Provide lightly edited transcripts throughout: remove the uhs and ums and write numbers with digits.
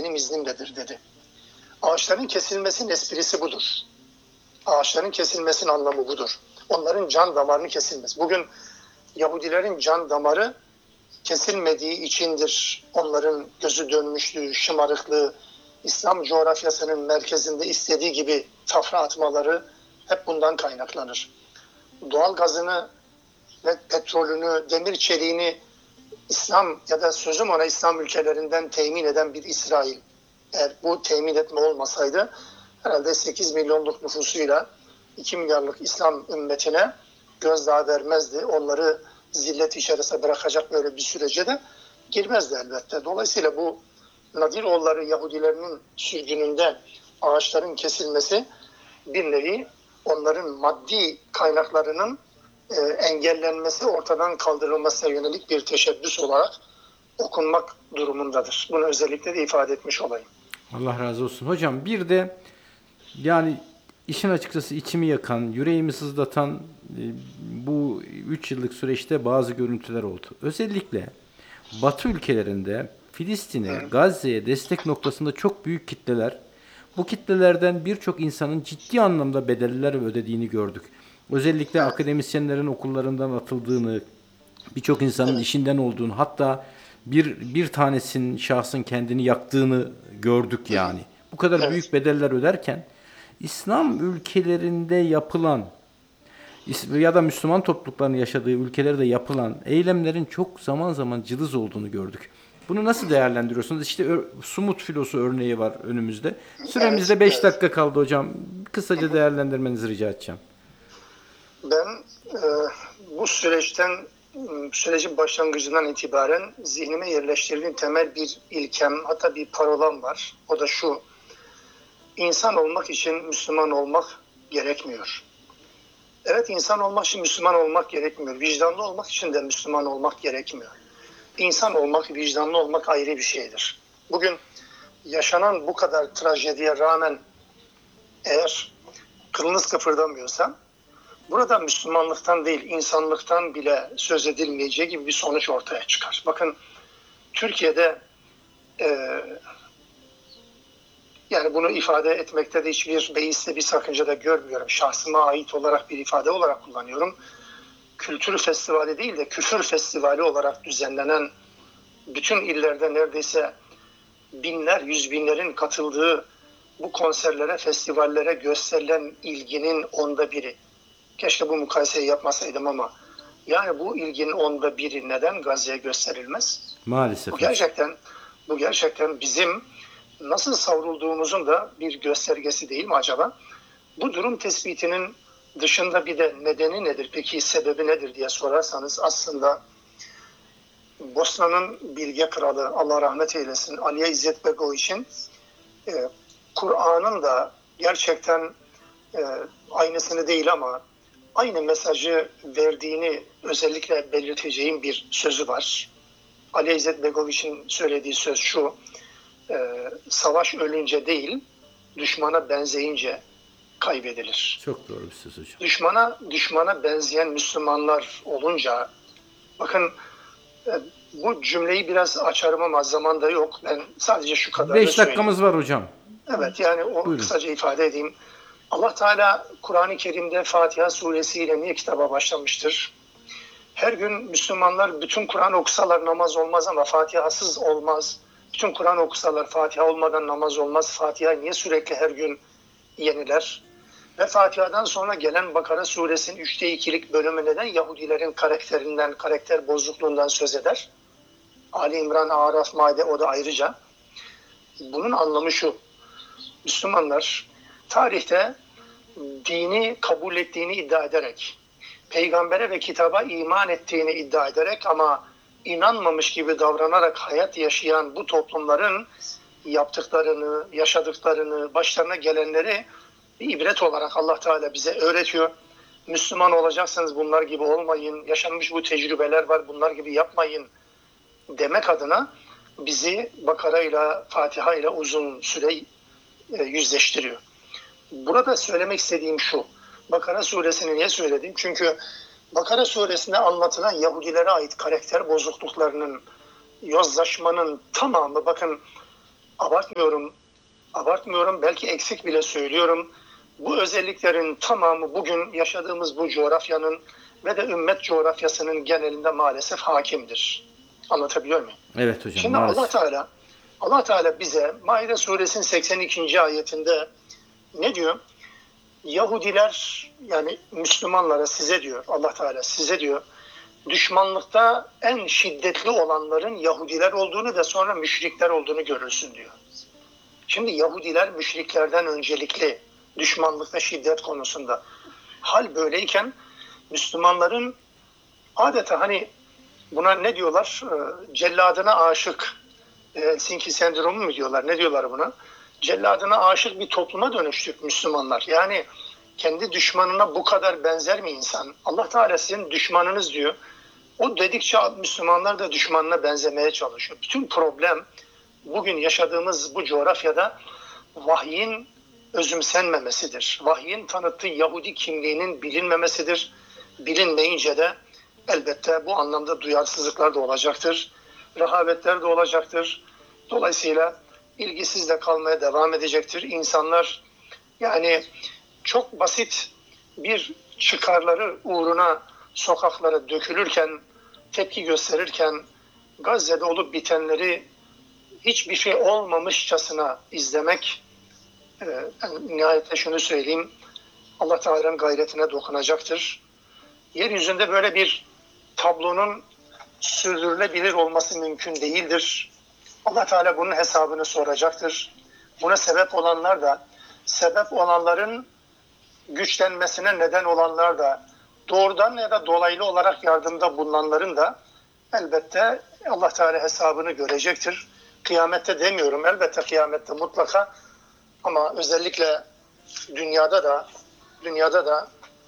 benim iznimledir dedi. Ağaçların kesilmesinin esprisi budur. Ağaçların kesilmesinin anlamı budur. Onların can damarını kesilmez. Bugün Yahudilerin can damarı kesilmediği içindir. Onların gözü dönmüşlüğü, şımarıklığı, İslam coğrafyasının merkezinde istediği gibi tafra atmaları hep bundan kaynaklanır. Doğal gazını ve petrolünü, demir çeliğini İslam ya da sözüm ona İslam ülkelerinden temin eden bir İsrail. Eğer bu temin etme olmasaydı herhalde 8 milyonluk nüfusuyla 2 milyarlık İslam ümmetine gözdağı vermezdi. Onları zillet içerisine bırakacak böyle bir sürece de girmezdi elbette. Dolayısıyla bu Nadiroğulları Yahudilerinin sürgününde ağaçların kesilmesi bir nevi onların maddi kaynaklarının engellenmesi, ortadan kaldırılmasına yönelik bir teşebbüs olarak okunmak durumundadır. Bunu özellikle de ifade etmiş olayım. Allah razı olsun. Hocam bir de yani işin açıkçası içimi yakan, yüreğimi sızlatan bu 3 yıllık süreçte bazı görüntüler oldu. Özellikle Batı ülkelerinde Filistin'e, Gazze'ye destek noktasında çok büyük kitleler, bu kitlelerden birçok insanın ciddi anlamda bedeller ödediğini gördük. Özellikle akademisyenlerin okullarından atıldığını, birçok insanın işinden olduğunu, hatta bir tanesinin şahsın kendini yaktığını gördük yani. Bu kadar büyük bedeller öderken İslam ülkelerinde yapılan ya da Müslüman toplulukların yaşadığı ülkelerde yapılan eylemlerin çok zaman zaman cılız olduğunu gördük. Bunu nasıl değerlendiriyorsunuz? İşte Sumut filosu örneği var önümüzde. Süremizde 5 dakika kaldı hocam. Kısaca değerlendirmenizi rica edeceğim. Ben bu sürecin başlangıcından itibaren zihnime yerleştirdiğim temel bir ilkem, hatta bir parolam var. O da şu: İnsan olmak için Müslüman olmak gerekmiyor. Evet, insan olmak için Müslüman olmak gerekmiyor. Vicdanlı olmak için de Müslüman olmak gerekmiyor. İnsan olmak, vicdanlı olmak ayrı bir şeydir. Bugün yaşanan bu kadar trajediye rağmen eğer kılınız kıpırdamıyorsa, burada Müslümanlıktan değil, insanlıktan bile söz edilmeyeceği gibi bir sonuç ortaya çıkar. Bakın, Türkiye'de yani bunu ifade etmekte de hiçbir beisle bir sakınca da görmüyorum. Şahsıma ait olarak bir ifade olarak kullanıyorum. Kültür festivali değil de küfür festivali olarak düzenlenen, bütün illerde neredeyse binler, yüz binlerin katıldığı bu konserlere, festivallere gösterilen ilginin 1/10'i. Keşke bu mukayeseyi yapmasaydım ama yani bu ilginin 1/10'i neden Gazze'ye gösterilmez? Maalesef. Bu gerçekten bizim nasıl savrulduğumuzun da bir göstergesi değil mi acaba? Bu durum tespitinin dışında bir de nedeni nedir, peki sebebi nedir diye sorarsanız, aslında Bosna'nın bilge kralı, Allah rahmet eylesin, Aliye İzzet Begoviç'in Kur'an'ın da gerçekten aynısını değil ama aynı mesajı verdiğini özellikle belirteceğim bir sözü var. Aliye İzzet Begoviç'in söylediği söz şu: savaş ölünce değil, düşmana benzeyince kaybedilir. Çok doğru bir söz hocam. Düşmana benzeyen Müslümanlar olunca, bakın bu cümleyi biraz açarım ama zamanda yok. Ben sadece şu kadar 5 dakikamız var hocam. Evet, yani o Buyurun. Kısaca ifade edeyim. Allah Teala Kur'an-ı Kerim'de Fatiha suresiyle niye kitaba başlamıştır? Her gün Müslümanlar bütün Kur'an okusalar namaz olmaz ama Fatiha'sız olmaz. Bütün Kur'an okusalar Fatiha olmadan namaz olmaz. Fatiha niye sürekli her gün yeniler? Ve Fatiha'dan sonra gelen Bakara suresinin 2/3'lik bölümü neden Yahudilerin karakter bozukluğundan söz eder? Ali İmran, Araf, Maide, o da ayrıca. Bunun anlamı şu: Müslümanlar tarihte dini kabul ettiğini iddia ederek, peygambere ve kitaba iman ettiğini iddia ederek ama inanmamış gibi davranarak hayat yaşayan bu toplumların yaptıklarını, yaşadıklarını, başlarına gelenleri bir ibret olarak Allah Teala bize öğretiyor. Müslüman olacaksanız bunlar gibi olmayın, yaşanmış bu tecrübeler var, bunlar gibi yapmayın demek adına bizi Bakara ile Fatiha ile uzun süre yüzleştiriyor. Burada söylemek istediğim şu: Bakara suresini niye söyledim? Çünkü Bakara suresinde anlatılan Yahudilere ait karakter bozukluklarının, yozlaşmanın tamamı, bakın, Abartmıyorum, belki eksik bile söylüyorum. Bu özelliklerin tamamı bugün yaşadığımız bu coğrafyanın ve de ümmet coğrafyasının genelinde maalesef hakimdir. Anlatabiliyor muyum? Evet hocam, Şimdi maalesef. Allah Teala bize Maide suresinin 82. ayetinde ne diyor? Yahudiler, yani Müslümanlara, size diyor Allah Teala, size diyor, düşmanlıkta en şiddetli olanların Yahudiler olduğunu ve sonra müşrikler olduğunu görürsün diyor. Şimdi Yahudiler müşriklerden öncelikli düşmanlık ve şiddet konusunda. Hal böyleyken Müslümanların adeta hani buna ne diyorlar? Celladına aşık, Helsinki sendromu mu diyorlar? Ne diyorlar buna? Celladına aşık bir topluma dönüştük Müslümanlar. Yani kendi düşmanına bu kadar benzer mi insan? Allah Teala sizin düşmanınız diyor. O dedikçe Müslümanlar da düşmanına benzemeye çalışıyor. Bütün problem bugün yaşadığımız bu coğrafyada vahyin özümsenmemesidir. Vahyin tanıttığı Yahudi kimliğinin bilinmemesidir. Bilinmeyince de elbette bu anlamda duyarsızlıklar da olacaktır. Rehavetler de olacaktır. Dolayısıyla ilgisiz de kalmaya devam edecektir. İnsanlar yani çok basit bir çıkarları uğruna sokaklara dökülürken, tepki gösterirken Gazze'de olup bitenleri hiçbir şey olmamışçasına izlemek, nihayette şunu söyleyeyim, Allah Teala'nın gayretine dokunacaktır. Yeryüzünde böyle bir tablonun sürdürülebilir olması mümkün değildir. Allah Teala bunun hesabını soracaktır. Buna sebep olanlar da, sebep olanların güçlenmesine neden olanlar da, doğrudan ya da dolaylı olarak yardımda bulunanların da elbette Allah Teala hesabını görecektir. Kıyamette demiyorum, elbette kıyamette mutlaka, ama özellikle dünyada da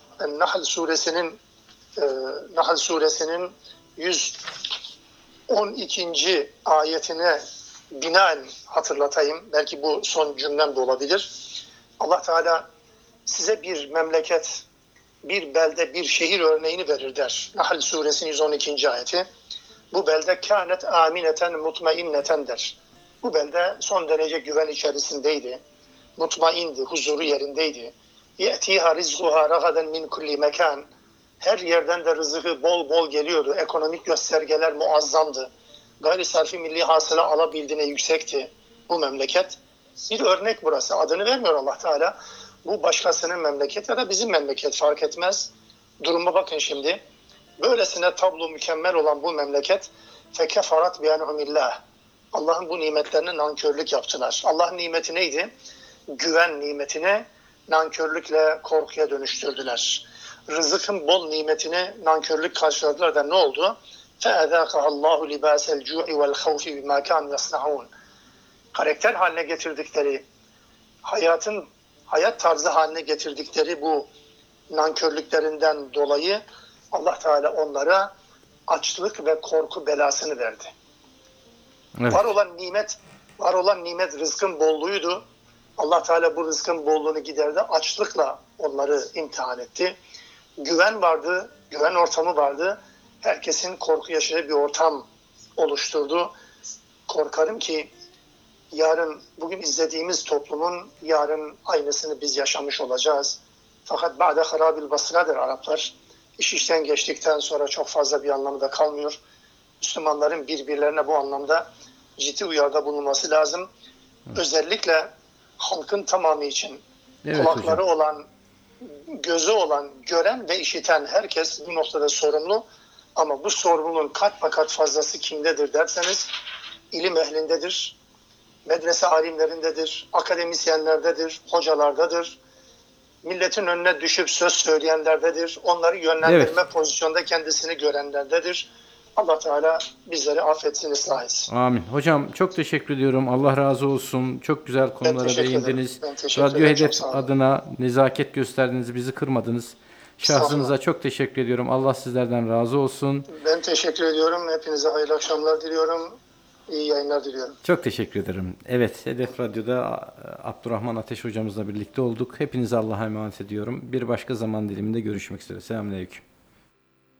Nahl suresinin 112. ayetine binaen hatırlatayım. Belki bu son cümlem de olabilir. Allah Teala size bir memleket, bir belde, bir şehir örneğini verir der. Nahl suresinin 112. ayeti. Bu belde kânet amineten mutmainneten der. Bu belde son derece güven içerisindeydi. Mutmaindi, huzuru yerindeydi. Ye'tiha rizquha ragaden min kulli mekan. Her yerden de rızıkı bol bol geliyordu. Ekonomik göstergeler muazzamdı. Gayri sarfi milli hasıla alabildiğine yüksekti bu memleket. Bir örnek burası. Adını vermiyor Allah Teala. Bu başkasının memleket ya da bizim memleket fark etmez. Duruma bakın şimdi. Böylesine tablo mükemmel olan bu memleket fekefarat bi'enhumillah. Allah'ın bu nimetlerine nankörlük yaptılar. Allah'ın nimeti neydi? Güven nimetini nankörlükle korkuya dönüştürdüler. Rızıkın bol nimetini nankörlük karşıladılar da ne oldu? فَاَذَاقَهَا اللّٰهُ لِبَاسَ الْجُوعِ وَالْخَوْفِ بِمَا كَانُوا يَصْنَعُونَ. Karakter haline getirdikleri, hayat tarzı haline getirdikleri bu nankörlüklerinden dolayı Allah Teala onlara açlık ve korku belasını verdi. Evet. Var olan nimet rızkın bolluğuydu. Allah Teala bu rızkın bolluğunu giderdi. Açlıkla onları imtihan etti. Güven vardı, güven ortamı vardı. Herkesin korku yaşadığı bir ortam oluşturdu. Korkarım ki bugün izlediğimiz toplumun yarın aynısını biz yaşamış olacağız. Fakat ba'de harabil basradır Araplar. İş işten geçtikten sonra çok fazla bir anlamı da kalmıyor. Müslümanların birbirlerine bu anlamda ciddi uyarıda bulunması lazım. Özellikle halkın tamamı için kulakları olan, gözü olan, gören ve işiten herkes bu noktada sorumlu. Ama bu sorumluluğun kat be kat fazlası kimdedir derseniz ilim ehlindedir, medrese alimlerindedir, akademisyenlerdedir, hocalardadır. Milletin önüne düşüp söz söyleyenlerdedir. Onları yönlendirme pozisyonda kendisini görenlerdedir. Allah Teala bizleri affetsin, ıslah etsin. Amin. Hocam çok teşekkür ediyorum. Allah razı olsun. Çok güzel konulara değindiniz. Radyo Hedef adına nezaket gösterdiniz, bizi kırmadınız. Şahsınıza çok teşekkür ediyorum. Allah sizlerden razı olsun. Ben teşekkür ediyorum. Hepinize hayırlı akşamlar diliyorum. İyi yayınlar diliyorum. Çok teşekkür ederim. Evet, Hedef Radyo'da Abdurrahman Ateş hocamızla birlikte olduk. Hepinize Allah'a emanet ediyorum. Bir başka zaman diliminde görüşmek üzere. Selamünaleyküm.